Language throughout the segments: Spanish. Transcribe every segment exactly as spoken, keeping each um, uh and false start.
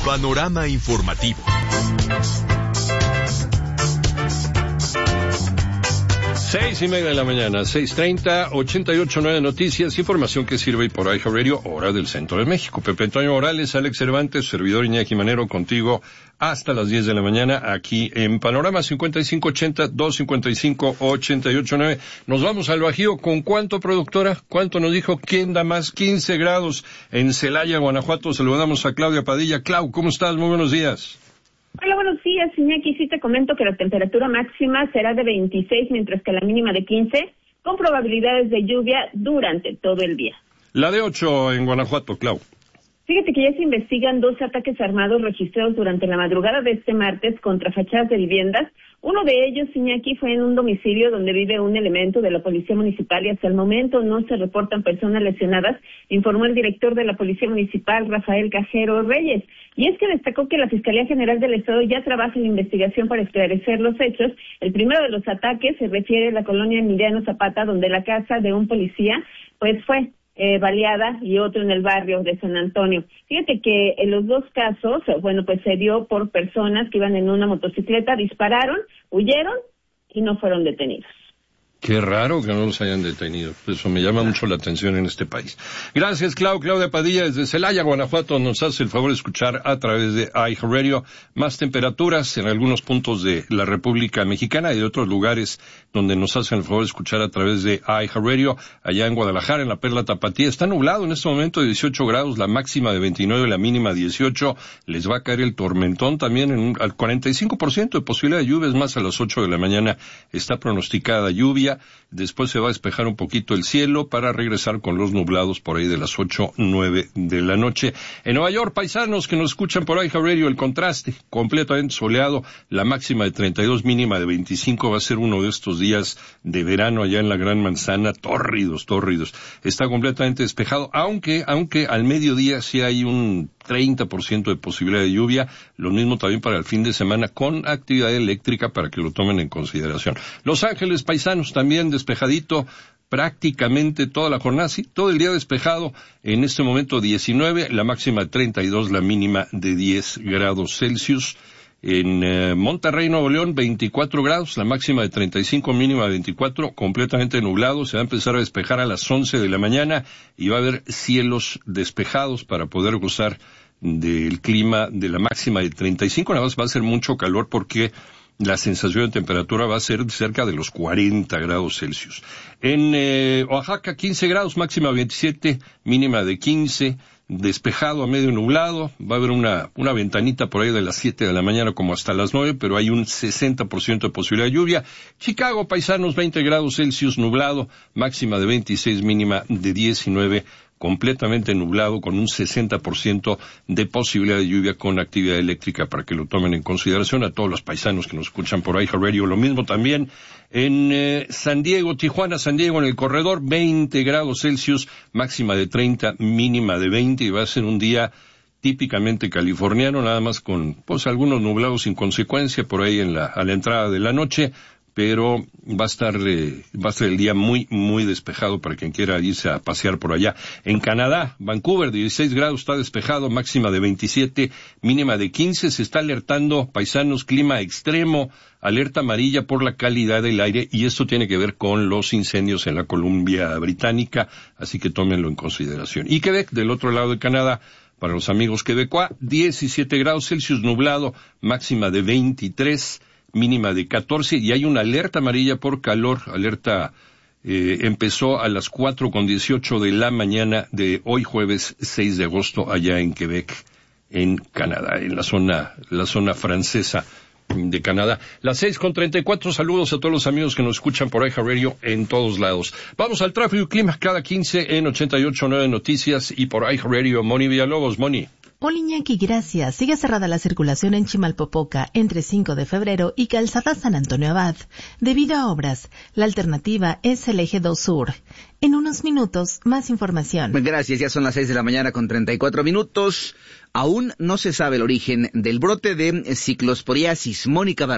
Panorama informativo. Seis y media de la mañana, seis treinta, ochenta y ocho nueve Noticias, información que sirve por iHeartRadio, hora del centro de México. Pepe Antonio Morales, Alex Cervantes, servidor Iñaki Manero, contigo hasta las diez de la mañana, aquí en Panorama. Cincuenta y cinco ochenta, dos cincuenta y cinco, ochenta y ocho nueve. Nos vamos al Bajío. ¿Con cuánto, productora? ¿Cuánto nos dijo? ¿Quién da más? quince grados en Celaya, Guanajuato. Saludamos a Claudia Padilla. Clau, ¿cómo estás? Muy buenos días. Hola, buenos días, Iñaki. Sí te comento que la temperatura máxima será de veintiséis, mientras que la mínima de quince, con probabilidades de lluvia durante todo el día. La de ocho en Guanajuato, Clau. Fíjate que ya se investigan dos ataques armados registrados durante la madrugada de este martes contra fachadas de viviendas. Uno de ellos, Iñaki, fue en un domicilio donde vive un elemento de la Policía Municipal y hasta el momento no se reportan personas lesionadas, informó el director de la Policía Municipal, Rafael Cajero Reyes. Y es que destacó que la Fiscalía General del Estado ya trabaja en la investigación para esclarecer los hechos. El primero de los ataques se refiere a la colonia Emiliano Zapata, donde la casa de un policía pues fue Eh, baleada, y otro en el barrio de San Antonio. Fíjate que en los dos casos, bueno, pues se dio por personas que iban en una motocicleta, dispararon, huyeron y no fueron detenidos. Qué raro que no los hayan detenido. Eso me llama mucho la atención en este país. Gracias, Clau. Claudia Padilla desde Celaya, Guanajuato, nos hace el favor de escuchar a través de iHeartRadio. Más temperaturas en algunos puntos de la República Mexicana y de otros lugares donde nos hacen el favor de escuchar a través de iHeartRadio. Allá en Guadalajara, en la Perla Tapatía, está nublado en este momento de dieciocho grados, la máxima de veintinueve, la mínima dieciocho. Les va a caer el tormentón también en un, al cuarenta y cinco por ciento de posibilidad de lluvia, es más, a las ocho de la mañana está pronosticada lluvia. Después se va a despejar un poquito el cielo para regresar con los nublados por ahí de las ocho, nueve de la noche. En Nueva York, paisanos que nos escuchan por iHeartRadio, el contraste completamente soleado, la máxima de treinta y dos, mínima de veinticinco, va a ser uno de estos días de verano allá en la Gran Manzana, tórridos, tórridos. Está completamente despejado, aunque, aunque al mediodía sí hay un treinta por ciento de posibilidad de lluvia, lo mismo también para el fin de semana con actividad eléctrica para que lo tomen en consideración. Los Ángeles, paisanos, también despejadito prácticamente toda la jornada, sí, todo el día despejado, en este momento diecinueve, la máxima de treinta y dos, la mínima de diez grados Celsius. En eh, Monterrey, Nuevo León, veinticuatro grados, la máxima de treinta y cinco, mínima de veinticuatro, completamente nublado, se va a empezar a despejar a las once de la mañana y va a haber cielos despejados para poder gozar del clima de la máxima de treinta y cinco, nada más va a ser mucho calor porque la sensación de temperatura va a ser cerca de los cuarenta grados Celsius. En eh, Oaxaca, quince grados, máxima veintisiete, mínima de quince, despejado a medio nublado, va a haber una, una ventanita por ahí de las siete de la mañana como hasta las nueve, pero hay un sesenta por ciento de posibilidad de lluvia. Chicago, paisanos, veinte grados Celsius, nublado, máxima de veintiséis, mínima de diecinueve, completamente nublado con un sesenta por ciento de posibilidad de lluvia con actividad eléctrica para que lo tomen en consideración a todos los paisanos que nos escuchan por iHeartRadio. Lo mismo también en eh, San Diego, Tijuana, San Diego en el corredor, veinte grados Celsius, máxima de treinta, mínima de veinte, y va a ser un día típicamente californiano, nada más con pues algunos nublados sin consecuencia por ahí en la, a la entrada de la noche, pero va a estar eh, va a ser el día muy, muy despejado para quien quiera irse a pasear por allá. En Canadá, Vancouver, dieciséis grados, está despejado, máxima de veintisiete, mínima de quince, se está alertando, paisanos, clima extremo, alerta amarilla por la calidad del aire, y esto tiene que ver con los incendios en la Columbia Británica, así que tómenlo en consideración. Y Quebec, del otro lado de Canadá, para los amigos quebecuá, diecisiete grados Celsius, nublado, máxima de veintitrés, mínima de catorce, y hay una alerta amarilla por calor, alerta eh, empezó a las cuatro con dieciocho de la mañana de hoy jueves seis de agosto allá en Quebec, en Canadá, en la zona, la zona francesa de Canadá. Las seis con treinta y cuatro, saludos a todos los amigos que nos escuchan por iHeartRadio en todos lados. Vamos al tráfico y clima cada quince en ochenta y ocho punto nueve Noticias y por iHeartRadio. Moni Villalobos, Moni. Hola Iñaki, gracias. Sigue cerrada la circulación en Chimalpopoca entre cinco de febrero y Calzada San Antonio Abad. Debido a obras, la alternativa es el eje dos Sur. En unos minutos, más información. Gracias, ya son las seis de la mañana con treinta y cuatro minutos. Aún no se sabe el origen del brote de ciclosporiasis. Mónica Barrera.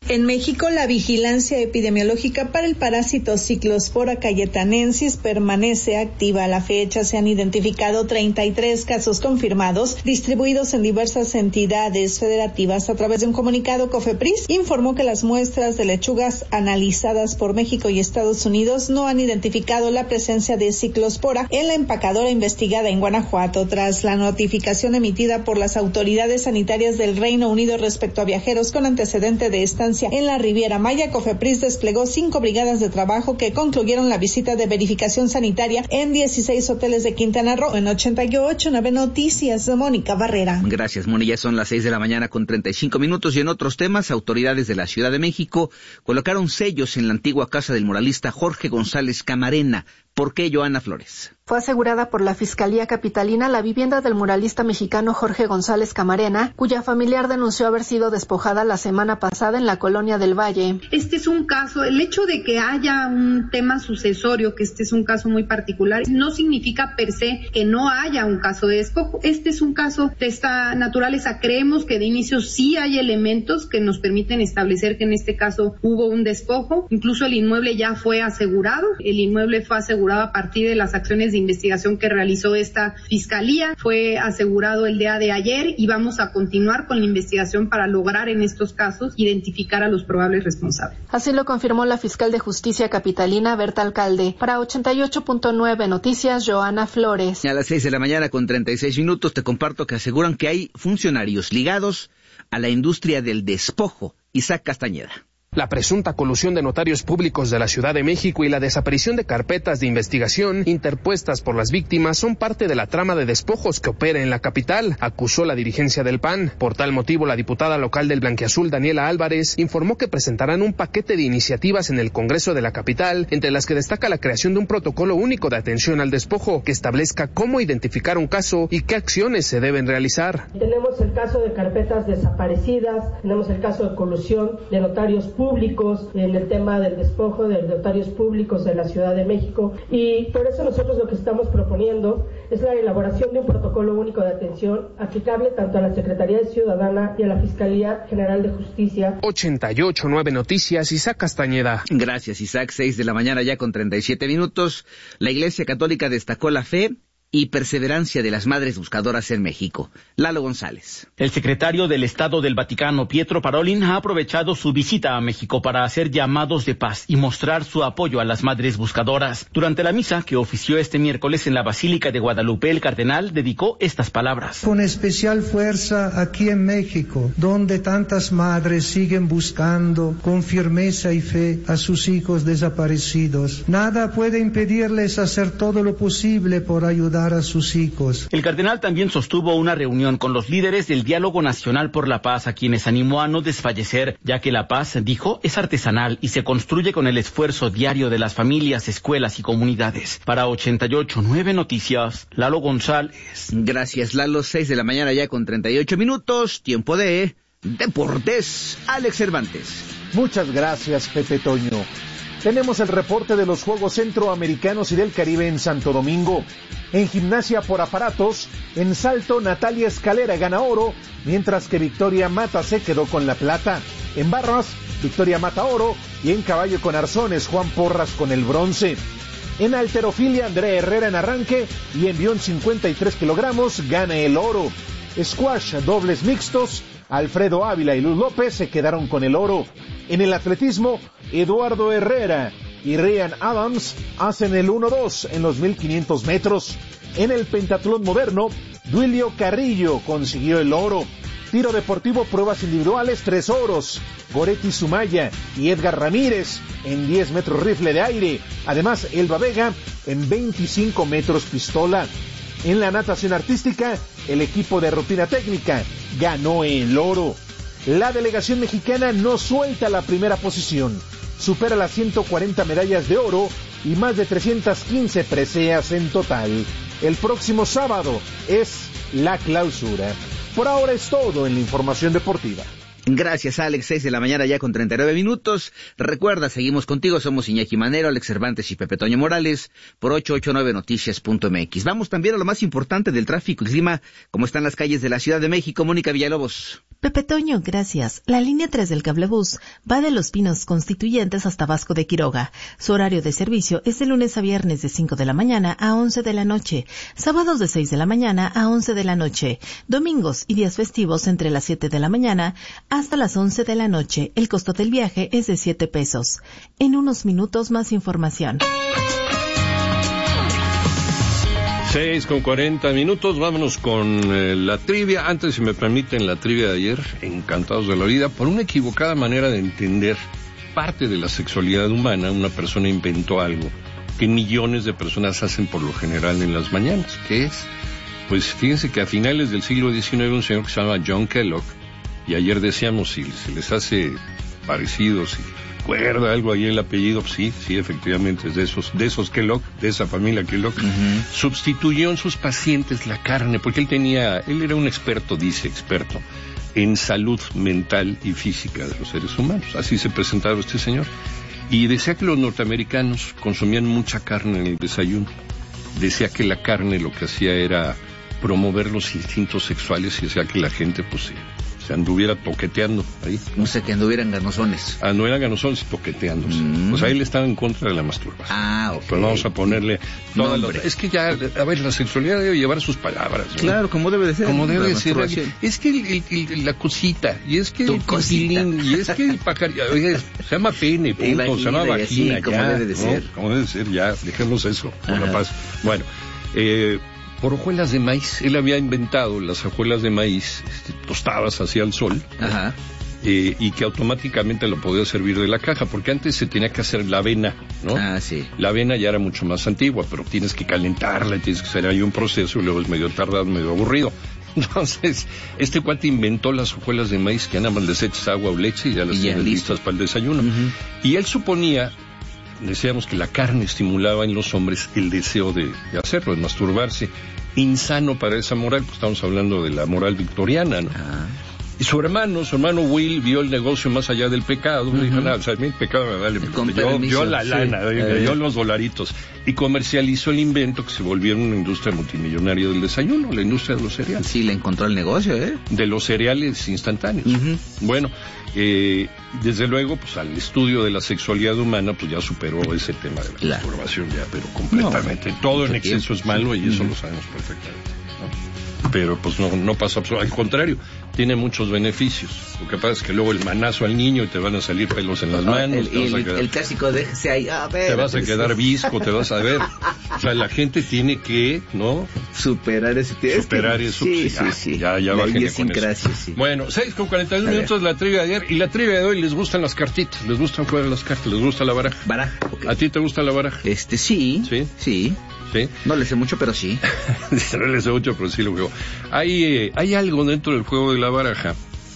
En México, la vigilancia epidemiológica para el parásito Cyclospora cayetanensis permanece activa. A la fecha se han identificado treinta y tres casos confirmados, distribuidos en diversas entidades federativas. A través de un comunicado, COFEPRIS informó que las muestras de lechugas analizadas por México y Estados Unidos no han identificado la presencia de Cyclospora en la empacadora investigada en Guanajuato. Tras la notificación emitida por las autoridades sanitarias del Reino Unido respecto a viajeros con antecedente de estancia en la Riviera Maya, COFEPRIS desplegó cinco brigadas de trabajo que concluyeron la visita de verificación sanitaria en dieciséis hoteles de Quintana Roo. En ochenta y ocho nueve Noticias, Mónica Barrera. Gracias, Moni. Ya son las seis de la mañana con treinta y cinco minutos. Y en otros temas, autoridades de la Ciudad de México colocaron sellos en la antigua casa del muralista Jorge González Camarena. ¿Por qué, Joana Flores? Fue asegurada por la Fiscalía Capitalina la vivienda del muralista mexicano Jorge González Camarena, cuya familiar denunció haber sido despojada la semana pasada en la colonia del Valle. Este es un caso, el hecho de que haya un tema sucesorio, que este es un caso muy particular, no significa per se que no haya un caso de despojo. Este es un caso de esta naturaleza. Creemos que de inicio sí hay elementos que nos permiten establecer que en este caso hubo un despojo. Incluso el inmueble ya fue asegurado. El inmueble fue asegurado a partir de las acciones de investigación que realizó esta fiscalía. Fue asegurado el día de ayer y vamos a continuar con la investigación para lograr en estos casos identificar a los probables responsables. Así lo confirmó la fiscal de justicia capitalina Berta Alcalde. Para ochenta y ocho punto nueve Noticias, Joana Flores. A las seis de la mañana con treinta y seis minutos te comparto que aseguran que hay funcionarios ligados a la industria del despojo. Isaac Castañeda. La presunta colusión de notarios públicos de la Ciudad de México y la desaparición de carpetas de investigación interpuestas por las víctimas son parte de la trama de despojos que opera en la capital, acusó la dirigencia del P A N. Por tal motivo, la diputada local del Blanquiazul, Daniela Álvarez, informó que presentarán un paquete de iniciativas en el Congreso de la capital, entre las que destaca la creación de un protocolo único de atención al despojo que establezca cómo identificar un caso y qué acciones se deben realizar. Tenemos el caso de carpetas desaparecidas, tenemos el caso de colusión de notarios públicos públicos en el tema del despojo de notarios públicos de la Ciudad de México, y por eso nosotros lo que estamos proponiendo es la elaboración de un protocolo único de atención aplicable tanto a la Secretaría de Ciudadana y a la Fiscalía General de Justicia. ochenta y ocho punto nueve Noticias, Isaac Castañeda. Gracias, Isaac. seis de la mañana ya con treinta y siete minutos. La Iglesia Católica destacó la fe y perseverancia de las madres buscadoras en México. Lalo González. El secretario del Estado del Vaticano, Pietro Parolin, ha aprovechado su visita a México para hacer llamados de paz y mostrar su apoyo a las madres buscadoras. Durante la misa que ofició este miércoles en la Basílica de Guadalupe, el cardenal dedicó estas palabras. Con especial fuerza aquí en México, donde tantas madres siguen buscando con firmeza y fe a sus hijos desaparecidos. Nada puede impedirles hacer todo lo posible por ayudar a sus hijos. El cardenal también sostuvo una reunión con los líderes del Diálogo Nacional por la Paz, a quienes animó a no desfallecer, ya que la paz, dijo, es artesanal y se construye con el esfuerzo diario de las familias, escuelas y comunidades. Para ochenta y ocho punto nueve Noticias, Lalo González. Gracias, Lalo. Seis de la mañana ya con treinta y ocho minutos. Tiempo de Deportes. Alex Cervantes. Muchas gracias, Pepe Toño. Tenemos el reporte de los Juegos Centroamericanos y del Caribe en Santo Domingo. En gimnasia por aparatos, en salto Natalia Escalera gana oro, mientras que Victoria Mata se quedó con la plata. En barras, Victoria Mata oro, y en caballo con arzones, Juan Porras con el bronce. En halterofilia, Andrea Herrera en arranque, y en bión cincuenta y tres kilogramos gana el oro. Squash, dobles mixtos, Alfredo Ávila y Luz López se quedaron con el oro. En el atletismo, Eduardo Herrera y Ryan Adams hacen el uno dos en los mil quinientos metros. En el pentatlón moderno, Duilio Carrillo consiguió el oro. Tiro deportivo, pruebas individuales, tres oros. Goretti Sumaya y Edgar Ramírez en diez metros rifle de aire. Además, Elba Vega en veinticinco metros pistola. En la natación artística, el equipo de rutina técnica ganó el oro. La delegación mexicana no suelta la primera posición. Supera las ciento cuarenta medallas de oro y más de trescientas quince preseas en total. El próximo sábado es la clausura. Por ahora es todo en la información deportiva. Gracias, Alex. Seis de la mañana ya con treinta y nueve minutos. Recuerda, seguimos contigo. Somos Iñaki Manero, Alex Cervantes y Pepe Toño Morales por ochocientos ochenta y nueve noticias punto m x. Vamos también a lo más importante del tráfico y clima, como están las calles de la Ciudad de México. Mónica Villalobos. Pepe Toño, gracias. La línea tres del cablebús va de Los Pinos Constituyentes hasta Vasco de Quiroga. Su horario de servicio es de lunes a viernes de cinco de la mañana a once de la noche, sábados de seis de la mañana a once de la noche, domingos y días festivos entre las siete de la mañana hasta las once de la noche. El costo del viaje es de siete pesos. En unos minutos más información. seis con cuarenta minutos, vámonos con eh, la trivia. Antes, si me permiten, la trivia de ayer, encantados de la vida, por una equivocada manera de entender parte de la sexualidad humana, una persona inventó algo que millones de personas hacen por lo general en las mañanas. ¿Qué es? Pues fíjense que a finales del siglo diecinueve un señor que se llama John Kellogg, y ayer decíamos si se les hace parecido, si recuerda algo ahí el apellido, sí, sí, efectivamente es de esos, de esos Kellogg, de esa familia Kellogg, uh-huh. Sustituyó en sus pacientes la carne, porque él tenía, él era un experto, dice experto, en salud mental y física de los seres humanos, así se presentaba este señor, y decía que los norteamericanos consumían mucha carne en el desayuno, decía que la carne lo que hacía era promover los instintos sexuales y decía que la gente pues sí, se anduviera toqueteando ahí. No sé, que anduvieran ganosones. Ah, no eran ganosones, toqueteándose. Mm. Pues ahí él estaba en contra de la masturbación. Ah, ok. Pero vamos a ponerle toda la... Es que ya, a ver, la sexualidad debe llevar sus palabras, ¿no? Claro, como debe de ser. Como debe de ser. Es que el, el, el, la cosita, y es que tu el cosilín, y es que el pajarito, oye, se llama pene, punto, vagina, se llama vagina, sí, ya, como debe de ¿no? ser. Como debe de ser, ya, dejemos eso, por la paz. Bueno, eh... por hojuelas de maíz. Él había inventado las hojuelas de maíz este, tostadas hacia el sol. Ajá. Eh, y que automáticamente lo podía servir de la caja, porque antes se tenía que hacer la avena, ¿no? Ah, sí. La avena ya era mucho más antigua, pero tienes que calentarla, tienes que hacer ahí un proceso y luego es medio tardado, medio aburrido. Entonces, este cuate inventó las hojuelas de maíz que nada más les echas agua o leche y ya las tienes listas para el desayuno. Uh-huh. Y él suponía, decíamos que la carne estimulaba en los hombres el deseo de, de hacerlo, de masturbarse. Insano para esa moral, pues estamos hablando de la moral victoriana, ¿no? Ah. Y su hermano, su hermano Will, vio el negocio más allá del pecado, uh-huh. dijo, nada, o sea, a mí el pecado me vale, yo, yo la lana, sí. yo, yo los dolaritos, y comercializó el invento que se volvió en una industria multimillonaria del desayuno, la industria de los cereales. Sí, le encontró el negocio, ¿eh? De los cereales instantáneos. Uh-huh. Bueno, eh, desde luego, pues al estudio de la sexualidad humana, pues ya superó ese tema de la claro. masturbación, ya, pero completamente. No, Todo en exceso tiempo. Es malo y eso uh-huh. lo sabemos perfectamente, ¿no? Pero pues no, no pasa absolutamente, al contrario, tiene muchos beneficios. Lo que pasa es que luego el manazo al niño y te van a salir pelos en las manos. El, el, quedar, el clásico déjese ahí, a ver. Te vas a quedar visco, te vas a ver. O sea, la gente tiene que, ¿no? Superar ese Superar que, eso. Sí, ya, sí, sí. Ya, ya bájenle con eso. Sí. Bueno, seis con cuarenta y uno minutos la trivia de ayer. Y la trivia de hoy les gustan las cartitas, les gustan jugar las cartas, les gusta la baraja. Baraja, okay. ¿A ti te gusta la baraja? Este, sí. Sí. Sí. ¿Sí? No le sé mucho, pero sí. No le sé mucho, pero sí lo juego. Hay, eh, hay algo dentro del juego de la baraja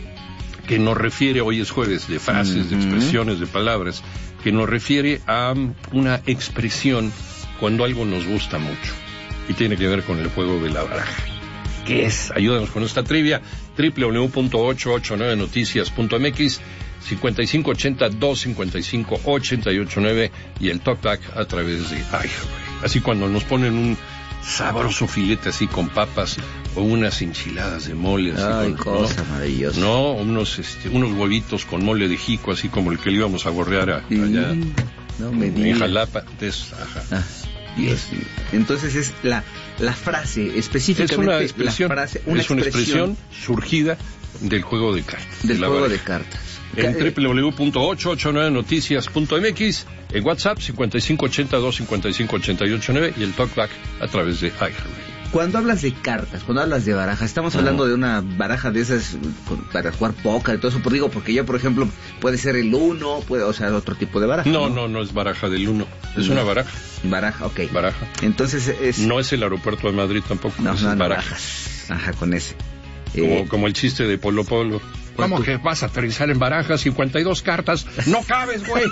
que nos refiere, hoy es jueves, de frases, mm-hmm. de expresiones, de palabras, que nos refiere a una expresión cuando algo nos gusta mucho. Y tiene que ver con el juego de la baraja. ¿Qué es? Ayúdanos con esta trivia. doble u doble u doble u punto ocho ocho nueve noticias punto m x, cincuenta y cinco ochenta, doscientos cincuenta y cinco, ochenta y ocho nueve y el talkback a través de iHeartRadio. Así cuando nos ponen un sabroso filete así con papas o unas enchiladas de mole. Así Ay, con, cosa ¿no? maravillosa. No, unos, este, unos huevitos con mole de jico, así como el que le íbamos a gorrear a, sí, allá no me en Jalapa. Entonces, ajá. Ah, Dios mío. Entonces es la, la frase, específicamente es una expresión, la frase, una es una expresión, expresión surgida del juego de cartas. Del de juego baraja. de cartas. En doble u doble u doble u punto ocho ocho nueve noticias punto m x, en WhatsApp cincuenta y cinco ochenta, doscientos cincuenta y cinco, ochenta y ocho nueve y el talkback a través de iHeartRadio. Cuando hablas de cartas, cuando hablas de baraja, estamos uh-huh. hablando de una baraja de esas para jugar póker y todo eso, por digo, porque yo, por ejemplo, puede ser el uno, puede, o sea, otro tipo de baraja. No, no, no, no es baraja del uno, es no. una baraja. Baraja, ok. Baraja. Entonces es... No es el aeropuerto de Madrid tampoco, no, es no, no, barajas. Ajá, con ese. Como, eh... como el chiste de Polo Polo. ¿Cómo que vas a aterrizar en barajas? cincuenta y dos cartas. ¡No cabes, güey!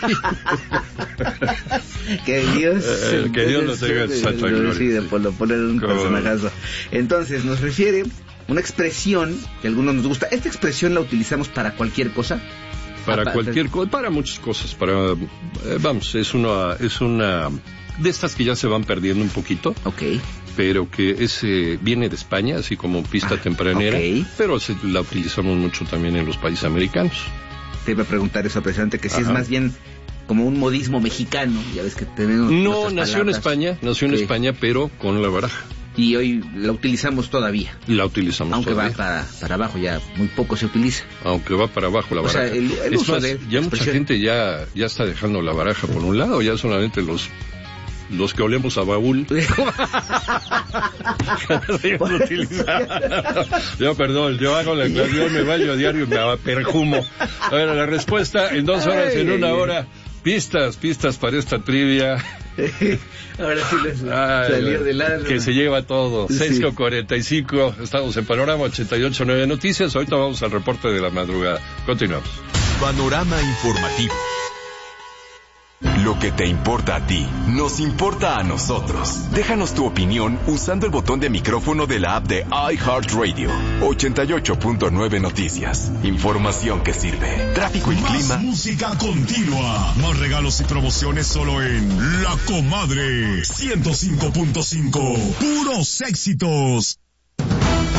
Que Dios... Eh, que Dios lo tenga en santa gloria. Sí, de Polo Polo era un personajazo. Entonces, nos refiere una expresión que a algunos nos gusta. ¿Esta expresión la utilizamos para cualquier cosa? Para Aparte... cualquier cosa, para muchas cosas. Para eh, Vamos, es una, es una... de estas que ya se van perdiendo un poquito. Ok. pero que ese viene de España, así como pista ah, tempranera, okay. pero se, la utilizamos mucho también en los países americanos. Te iba a preguntar eso, precisamente, que si Ajá. es más bien como un modismo mexicano, ya ves que tenemos No, nació en España, nació en España, pero con la baraja. Y hoy la utilizamos todavía. La utilizamos Aunque todavía. va para, para abajo, ya muy poco se utiliza. Aunque va para abajo la baraja. O sea, el, el es uso más, de ya mucha gente ya, ya está dejando la baraja por un lado, ya solamente los los que olemos a baúl. Yo, perdón, yo hago la yo me baño a diario y me perfumo. A ver, la respuesta en dos horas, Ay. en una hora. Pistas, pistas para esta trivia. Ahora sí les Ay, salir del alma. Que se lleva todo. Sí. seis con cuarenta y cinco, estamos en Panorama ochenta y ocho punto nueve Noticias. Ahorita vamos al reporte de la madrugada. Continuamos. Panorama informativo. Lo que te importa a ti, nos importa a nosotros. Déjanos tu opinión usando el botón de micrófono de la app de iHeartRadio. ochenta y ocho punto nueve Noticias. Información que sirve. Tráfico y Más clima. Música continua. Más regalos y promociones solo en La Comadre. ciento cinco punto cinco. Puros éxitos.